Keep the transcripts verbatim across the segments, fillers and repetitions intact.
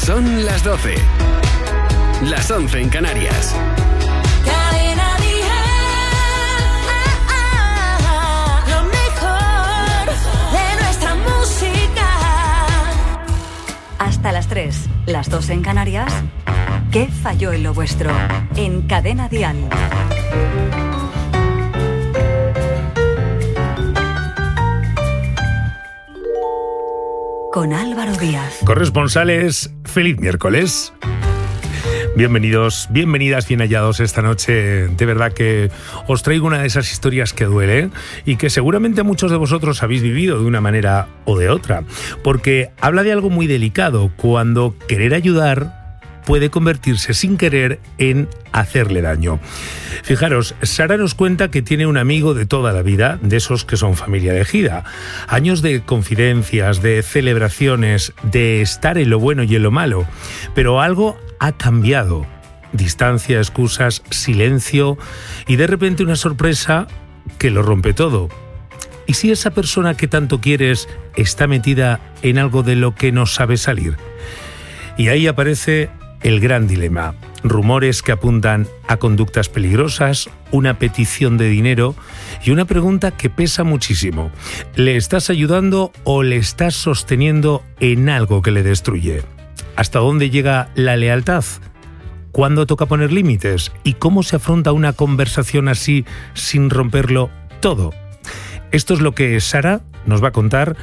Son las doce. Las once en Canarias. Cadena Dial. Lo mejor de nuestra música. Hasta las tres, las dos en Canarias. ¿Qué falló en lo vuestro? En Cadena Dial. Con Álvaro Díaz. Corresponsales, feliz miércoles. Bienvenidos, bienvenidas, bien hallados esta noche. De verdad que os traigo una de esas historias que duele y que seguramente muchos de vosotros habéis vivido de una manera o de otra, porque habla de algo muy delicado, cuando querer ayudar puede convertirse sin querer en hacerle daño. Fijaros, Sara nos cuenta que tiene un amigo de toda la vida, de esos que son familia elegida. Años de confidencias, de celebraciones, de estar en lo bueno y en lo malo. Pero algo ha cambiado. Distancia, excusas, silencio y de repente una sorpresa que lo rompe todo. ¿Y si esa persona que tanto quieres está metida en algo de lo que no sabe salir? Y ahí aparece el gran dilema. Rumores que apuntan a conductas peligrosas, una petición de dinero y una pregunta que pesa muchísimo. ¿Le estás ayudando o le estás sosteniendo en algo que le destruye? ¿Hasta dónde llega la lealtad? ¿Cuándo toca poner límites? ¿Y cómo se afronta una conversación así sin romperlo todo? Esto es lo que Sara nos va a contar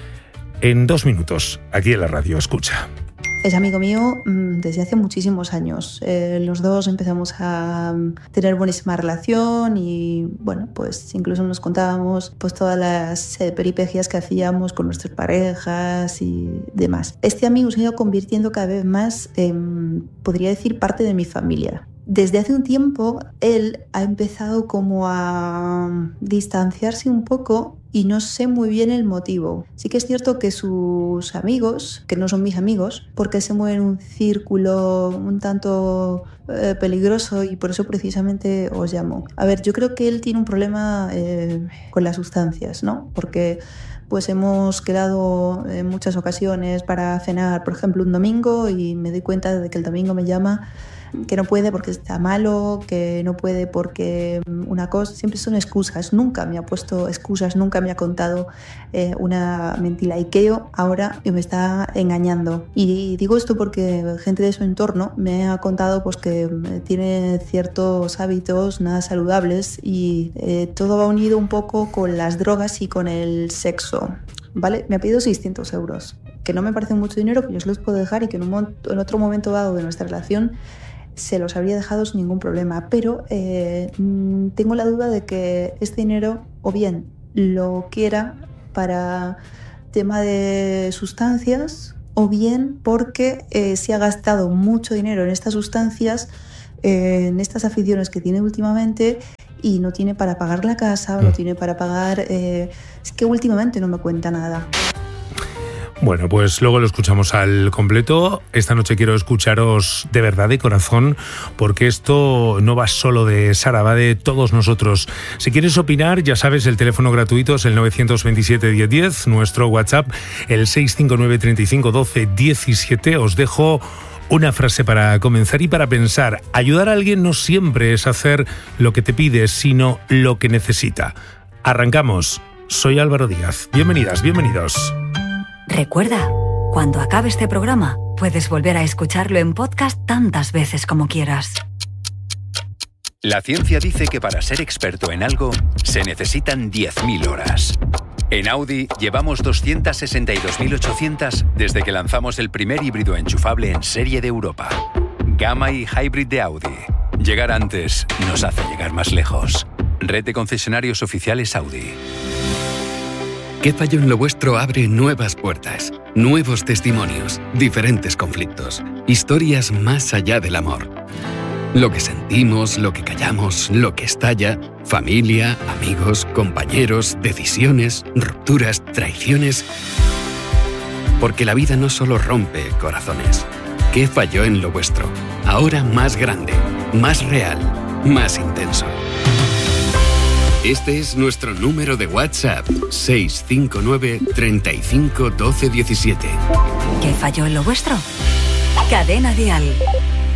en dos minutos, aquí en la radio. Escucha. Es amigo mío desde hace muchísimos años. Eh, los dos empezamos a tener buenísima relación y, bueno, pues incluso nos contábamos pues todas las eh, peripecias que hacíamos con nuestras parejas y demás. Este amigo se ha ido convirtiendo cada vez más en, podría decir, parte de mi familia. Desde hace un tiempo él ha empezado como a distanciarse un poco y no sé muy bien el motivo. Sí que es cierto que sus amigos, que no son mis amigos, porque se mueven en un círculo un tanto eh, peligroso y por eso precisamente os llamo. A ver, yo creo que él tiene un problema eh, con las sustancias, ¿no? Porque pues hemos quedado en muchas ocasiones para cenar, por ejemplo, un domingo y me doy cuenta de que el domingo me llama que no puede porque está malo, que no puede porque una cosa, siempre son excusas, nunca me ha puesto excusas, nunca me ha contado eh, una mentira y que yo ahora me está engañando. Y digo esto porque gente de su entorno me ha contado pues que tiene ciertos hábitos nada saludables y eh, todo va unido un poco con las drogas y con el sexo, ¿vale? Me ha pedido seiscientos euros, que no me parece mucho dinero, que yo se los puedo dejar y que en, un, en otro momento dado de nuestra relación se los habría dejado sin ningún problema, pero eh, tengo la duda de que este dinero o bien lo quiera para tema de sustancias o bien porque eh, se ha gastado mucho dinero en estas sustancias, eh, en estas aficiones que tiene últimamente y no tiene para pagar la casa, no tiene para pagar... Eh, es que últimamente no me cuenta nada. Bueno, pues luego lo escuchamos al completo. Esta noche quiero escucharos de verdad, de corazón, porque esto no va solo de Sara, va de todos nosotros. Si quieres opinar, ya sabes, el teléfono gratuito es el nueve dos siete, diez diez, nuestro WhatsApp el seis cinco nueve, treinta y cinco, doce, diecisiete. Os dejo una frase para comenzar y para pensar. Ayudar a alguien no siempre es hacer lo que te pide, sino lo que necesita. Arrancamos. Soy Álvaro Díaz. Bienvenidas, bienvenidos. Recuerda, cuando acabe este programa, puedes volver a escucharlo en podcast tantas veces como quieras. La ciencia dice que para ser experto en algo se necesitan diez mil horas. En Audi llevamos doscientas sesenta y dos mil ochocientas desde que lanzamos el primer híbrido enchufable en serie de Europa. Gamma y Hybrid de Audi. Llegar antes nos hace llegar más lejos. Red de concesionarios oficiales Audi. ¿Qué falló en lo vuestro? Abre nuevas puertas, nuevos testimonios, diferentes conflictos, historias más allá del amor. Lo que sentimos, lo que callamos, lo que estalla, familia, amigos, compañeros, decisiones, rupturas, traiciones. Porque la vida no solo rompe corazones. ¿Qué falló en lo vuestro? Ahora más grande, más real, más intenso. Este es nuestro número de WhatsApp, seis cinco nueve, treinta y cinco, doce, diecisiete. ¿Qué falló en lo vuestro? Cadena Dial.